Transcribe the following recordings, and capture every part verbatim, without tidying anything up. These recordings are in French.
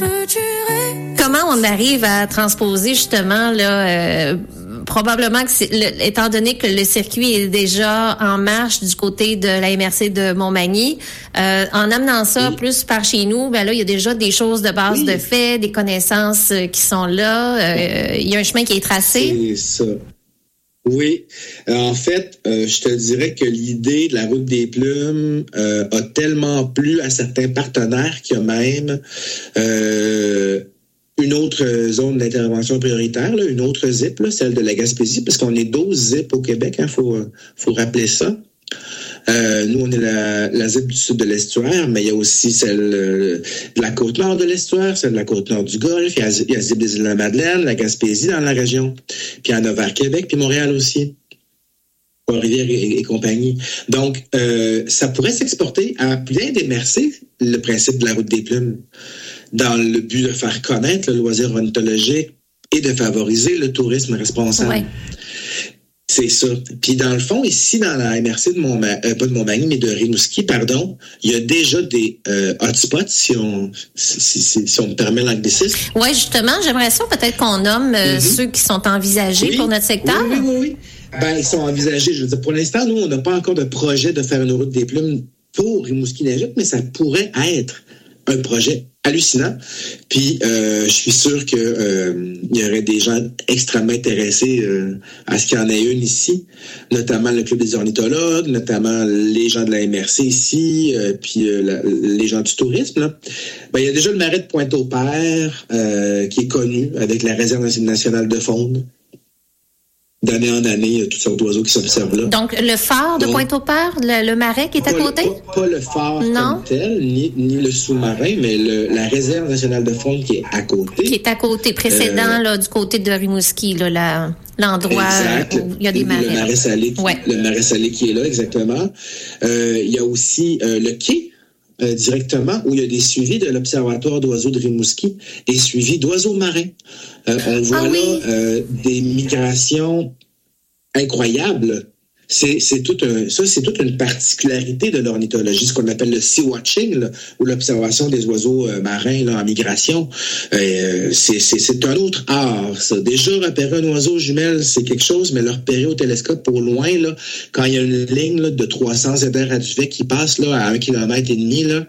peut durer. Comment on arrive à transposer justement là euh, probablement que c'est, le, étant donné que le circuit est déjà en marche du côté de la M R C de Montmagny, euh, en amenant ça oui. plus par chez nous, ben là il y a déjà des choses de base oui. de fait, des connaissances euh, qui sont là. Euh, il y a un chemin qui est tracé. C'est ça. Oui. Euh, en fait, euh, je te dirais que l'idée de la route des plumes euh, a tellement plu à certains partenaires qu'il y a même euh, une autre zone d'intervention prioritaire, là, une autre Z I P, là, celle de la Gaspésie, parce qu'on est douze Z I P au Québec, il hein, faut, faut rappeler ça. Euh, nous, on est la, la Z I P du sud de l'estuaire, mais il y a aussi celle euh, de la côte nord de l'estuaire, celle de la côte nord du Golfe, il y a, il y a la Z I P des îles de la Madeleine, la Gaspésie dans la région, puis il y en a vers Québec, puis Montréal aussi, Trois-Rivières et, et, et compagnie. Donc, euh, ça pourrait s'exporter à plein des M R C, le principe de la route des plumes, dans le but de faire connaître le loisir ornithologique et de favoriser le tourisme responsable. Ouais. C'est ça. Puis dans le fond, ici, dans la M R C de Montmagny, euh, pas de Montmagny, mais de Rimouski, pardon, il y a déjà des euh, hotspots, si on, si, si, si on me permet l'anglicisme. Oui, justement, j'aimerais ça peut-être qu'on nomme euh, mm-hmm. ceux qui sont envisagés oui. pour notre secteur. Oui, oui, oui, oui. Ben, ils sont envisagés. Je veux dire, pour l'instant, nous, on n'a pas encore de projet de faire une route des plumes pour Rimouski-Négette, mais ça pourrait être un projet hallucinant. Puis euh, je suis sûr que euh, il y aurait des gens extrêmement intéressés euh, à ce qu'il y en ait une ici, notamment le Club des ornithologues, notamment les gens de la M R C ici, euh, puis euh, la, les gens du tourisme. Là. Ben, il y a déjà le marais de Pointe-au-Père euh, qui est connu avec la réserve nationale de faune. D'année en année, il y a toutes sortes d'oiseaux qui s'observent là. Donc, le phare de Pointe-au-Père, le, le marais qui est à côté? Le, pas, pas le phare non. comme tel, ni, ni le sous-marin, mais le, la réserve nationale de faune qui est à côté. Qui est à côté, précédent, euh, là, du côté de Rimouski, là, la, l'endroit exact, où il y a des marais. Le marais salé, ouais. le marais salé qui est là, exactement. Euh, il y a aussi euh, le quai. Euh, directement, où il y a des suivis de l'Observatoire d'oiseaux de Rimouski, des suivis d'oiseaux marins. Euh, on voit ah, là oui. euh, des migrations incroyables. C'est, c'est tout un, ça, c'est toute une particularité de l'ornithologie, ce qu'on appelle le sea-watching, là, ou l'observation des oiseaux euh, marins là, en migration. Euh, c'est, c'est, c'est un autre art, ça. Déjà, repérer un oiseau jumelle, c'est quelque chose, mais le repérer au télescope au loin, là, quand il y a une ligne là, de trois cents zédères à duvet qui passe là, à un kilomètre et demi, là,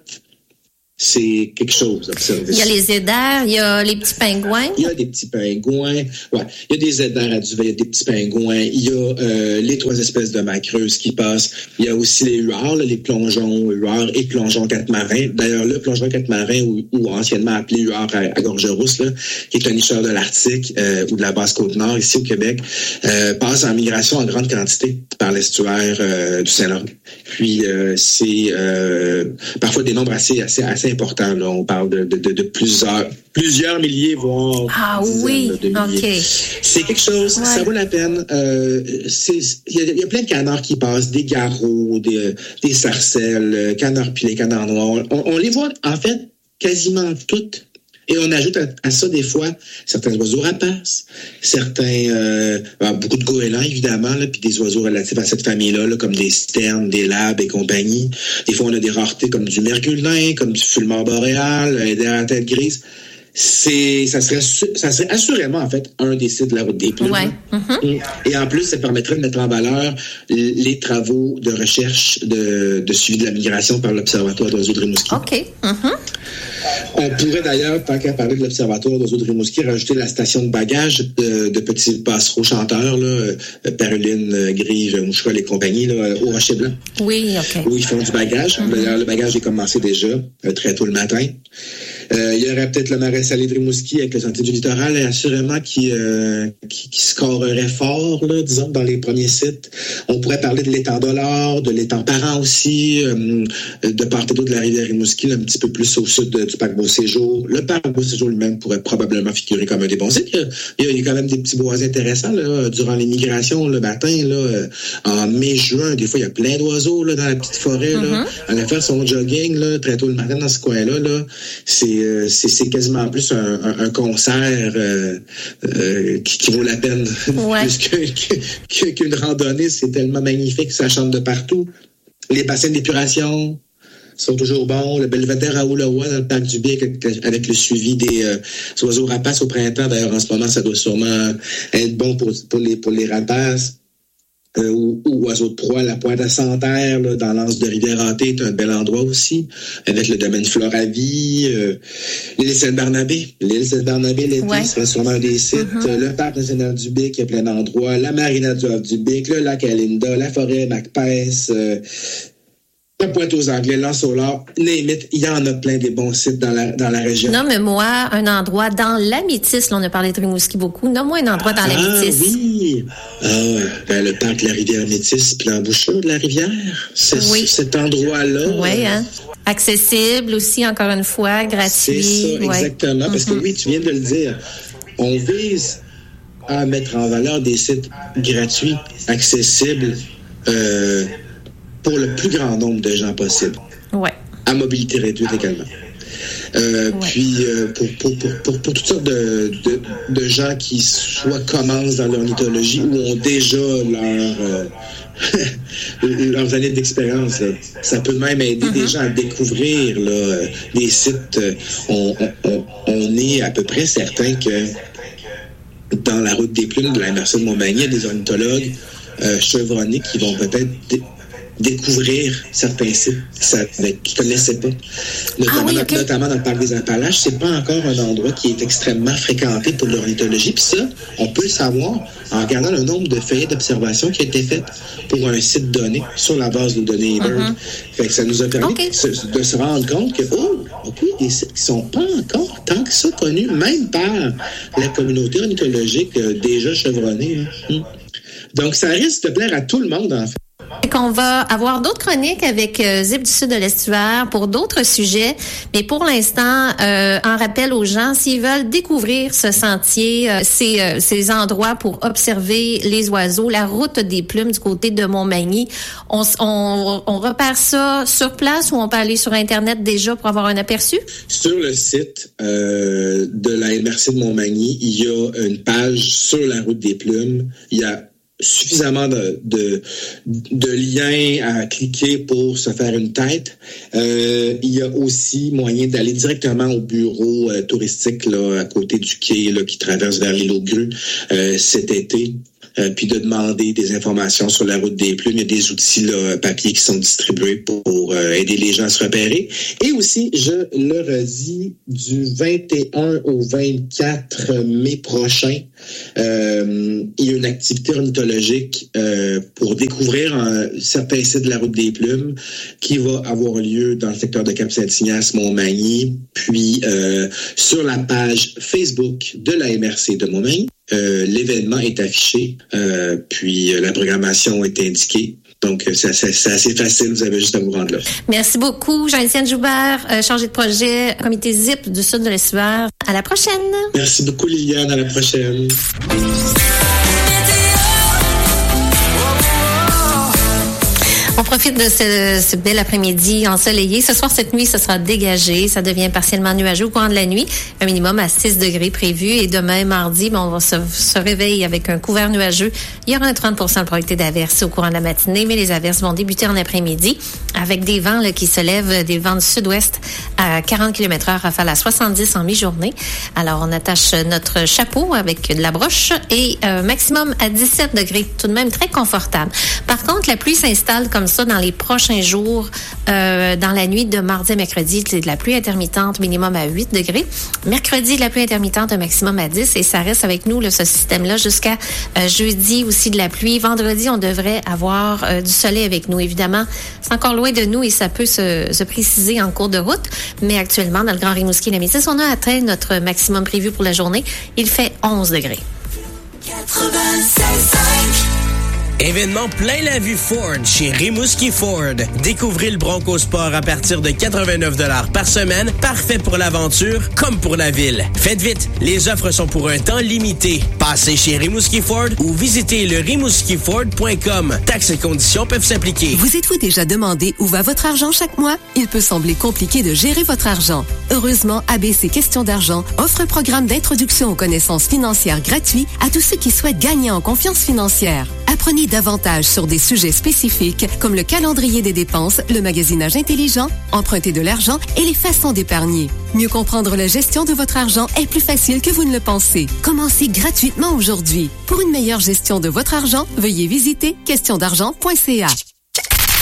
c'est quelque chose d'observer. Il y a les zédères, il y a les petits pingouins. Il y a des petits pingouins. Ouais, il y a des zédères à duvet, il y a des petits pingouins. Il y a euh, les trois espèces de macreuses qui passent. Il y a aussi les huards, les plongeons, huards et plongeons quatre-marins. D'ailleurs, le plongeon quatre-marin, ou, ou anciennement appelé huard à, à gorge-rousse, là, qui est un nicheur de l'Arctique euh, ou de la Basse-Côte-Nord, ici au Québec, euh, passe en migration en grande quantité par l'estuaire euh, du Saint-Laurent. Puis, euh, c'est euh, parfois des nombres assez, assez, assez important. Là. On parle de, de, de plusieurs, plusieurs milliers, voire ah, oui. de milliers. Okay. C'est quelque chose, ouais. Ça vaut la peine. Euh, il y, y a plein de canards qui passent, des garrots, des, des sarcelles, canards pilés, canards noirs. On, on les voit, en fait, quasiment toutes. Et on ajoute à, à ça des fois certains oiseaux rapaces, certains, euh, beaucoup de goélands évidemment, là, puis des oiseaux relatifs à cette famille-là, là, comme des sternes, des labes et compagnie. Des fois, on a des raretés comme du mergulin, comme du fulmar boréal, euh, des à tête grise. C'est, ça serait, ça serait assurément en fait un des sites de la route des plumes. Ouais. Mm-hmm. Et en plus, ça permettrait de mettre en valeur les travaux de recherche de, de suivi de la migration par l'Observatoire d'oiseaux de Rimouski. OK. Mm-hmm. On pourrait d'ailleurs, tant qu'à parler de l'Observatoire d'oiseaux de Rimouski, rajouter la station de bagage de, de petits passereaux chanteurs, là, euh, Paruline, Grive, Moucherolle et compagnie, là, au Rocher Blanc. Oui, OK. Où ils font du bagage. Mm-hmm. D'ailleurs, le bagage est commencé déjà, euh, très tôt le matin. Euh, il y aurait peut-être le marais salé de Rimouski avec le sentier du littoral, et assurément qui, euh, qui, qui scorerait fort, là, disons, dans les premiers sites. On pourrait parler de l'étang Dollard, de l'étang Parent aussi, euh, de part et d'autre de la rivière Rimouski, là, un petit peu plus au sud de, du parc Beau-Séjour. Le parc Beau-Séjour lui-même pourrait probablement figurer comme un des bons sites. Il y a, il y a quand même des petits bois intéressants là, durant les migrations le matin, là, en mai-juin. Des fois, il y a plein d'oiseaux là, dans la petite forêt. Mm-hmm. Là, en faire son jogging là, très tôt le matin dans ce coin-là. Là, c'est C'est, c'est quasiment plus un, un, un concert euh, euh, qui, qui vaut la peine ouais. plus que, que, qu'une randonnée. C'est tellement magnifique, ça chante de partout. Les bassins d'épuration, sont toujours bons. Le belvédère à Oulawa dans le parc du Bic avec, avec le suivi des euh, oiseaux rapaces au printemps. D'ailleurs, en ce moment, ça doit sûrement être bon pour, pour, les, pour les rapaces. Euh, ou, ou oiseaux de proie, la pointe à Santerre, là, dans l'anse de Rivière-Hantée, est un bel endroit aussi, avec le domaine Floravie, euh, l'île Saint-Barnabé. L'île Saint-Barnabé, l'été, ouais. serait sûrement un des sites. Mm-hmm. Le parc national du Bic, il y a plein d'endroits. La marina du Havre du Bic, le lac Alinda, la forêt Macpès, euh, la Pointe aux Anglais, l'Anse-au-Lard, limite, il y en a plein des bons sites dans la, dans la région. Non, mais moi, un endroit dans la Métis, là, on a parlé de Rimouski beaucoup, nomme-moi un endroit dans ah, la Métis. oui! Ah oui, ben, le parc de la rivière Métis, puis l'embouchure de la rivière, c'est oui. cet endroit-là. Oui, hein? Accessible aussi, encore une fois, gratuit. C'est ça, ouais. exactement, parce mm-hmm. que oui, tu viens de le dire, on vise à mettre en valeur des sites gratuits, accessibles, euh, pour le plus grand nombre de gens possible. Ouais. À mobilité réduite également. Euh, ouais. Puis euh, pour, pour, pour, pour, pour toutes sortes de, de, de gens qui soit commencent dans l'ornithologie ou ont déjà leur, euh, leurs années d'expérience. Là. Ça peut même aider mm-hmm. des gens à découvrir là, des sites. On, on, on est à peu près certain que dans la route des plumes de la M R C de Montmagny, il y a des ornithologues euh, chevronnés qui vont peut-être dé- découvrir certains sites qu'ils ne connaissaient pas. Notamment, ah oui, okay. notamment dans le parc des Appalaches, c'est pas encore un endroit qui est extrêmement fréquenté pour l'ornithologie. Puis ça, on peut le savoir en regardant le nombre de feuillets d'observation qui a été fait pour un site donné sur la base de données eBird. Mm-hmm. Fait que ça nous a permis okay. de, se, de se rendre compte que, oh, OK, des sites qui sont pas encore tant que ça connus, même par la communauté ornithologique euh, déjà chevronnée. Hein. Donc, ça risque de plaire à tout le monde, en fait. Et qu'on va avoir d'autres chroniques avec euh, Zip du Sud de l'Estuaire pour d'autres sujets. Mais pour l'instant, euh, un rappel aux gens, s'ils veulent découvrir ce sentier, euh, ces, euh, ces endroits pour observer les oiseaux, la route des plumes du côté de Montmagny, on, on, on repère ça sur place ou on peut aller sur Internet déjà pour avoir un aperçu? Sur le site euh, de la M R C de Montmagny, il y a une page sur la route des plumes. Il y a suffisamment de, de, de liens à cliquer pour se faire une tête. Euh, il y a aussi moyen d'aller directement au bureau euh, touristique là, à côté du quai là, qui traverse vers l'île aux Grues euh, cet été. Euh, puis de demander des informations sur la route des plumes. Il y a des outils là, papier qui sont distribués pour, pour euh, aider les gens à se repérer. Et aussi, je le redis, du vingt et un au vingt-quatre mai prochain, euh, il y a une activité ornithologique euh, pour découvrir un, certains sites de la route des plumes qui va avoir lieu dans le secteur de Cap-Saint-Ignace, Montmagny, puis euh, sur la page Facebook de la M R C de Montmagny. Euh, l'événement est affiché, euh, puis euh, la programmation est indiquée. Donc, c'est assez, c'est assez facile, vous avez juste à vous rendre là. Merci beaucoup, Jean-Étienne Joubert, euh, chargé de projet, comité Zip du Sud de l'Estuaire. À la prochaine! Merci beaucoup, Liliane. À la prochaine. On profite de ce, ce bel après-midi ensoleillé. Ce soir, cette nuit, ce sera dégagé. Ça devient partiellement nuageux au courant de la nuit. Un minimum à six degrés prévu. Et demain, mardi, bon, on va se, se réveiller avec un couvert nuageux. Il y aura un trente pour cent de probabilité d'averses au courant de la matinée, mais les averses vont débuter en après-midi avec des vents là, qui se lèvent, des vents du sud-ouest à quarante kilomètres heure, rafale à soixante-dix en mi-journée. Alors, on attache notre chapeau avec de la broche et euh, maximum à dix-sept degrés. Tout de même très confortable. Par contre, la pluie s'installe comme ça dans les prochains jours, euh, dans la nuit de mardi à mercredi, c'est de la pluie intermittente, minimum à huit degrés. Mercredi, de la pluie intermittente, un maximum à dix, et ça reste avec nous, là, ce système-là, jusqu'à euh, jeudi aussi de la pluie. Vendredi, on devrait avoir euh, du soleil avec nous. Évidemment, c'est encore loin de nous et ça peut se, se préciser en cours de route, mais actuellement, dans le Grand Rimouski et la Métis, on a atteint notre maximum prévu pour la journée. Il fait onze degrés. quatre-vingt-seize cinq Événement plein la vue Ford chez Rimouski Ford. Découvrez le Bronco Sport à partir de quatre-vingt-neuf dollars par semaine, parfait pour l'aventure comme pour la ville. Faites vite, les offres sont pour un temps limité. Passez chez Rimouski Ford ou visitez le rimouski ford point com. Taxes et conditions peuvent s'appliquer. Vous êtes-vous déjà demandé où va votre argent chaque mois? Il peut sembler compliqué de gérer votre argent. Heureusement, A B C Questions d'argent offre un programme d'introduction aux connaissances financières gratuit à tous ceux qui souhaitent gagner en confiance financière. Apprenez davantage sur des sujets spécifiques comme le calendrier des dépenses, le magasinage intelligent, emprunter de l'argent et les façons d'épargner. Mieux comprendre la gestion de votre argent est plus facile que vous ne le pensez. Commencez gratuitement aujourd'hui. Pour une meilleure gestion de votre argent, veuillez visiter question d'argent point c a.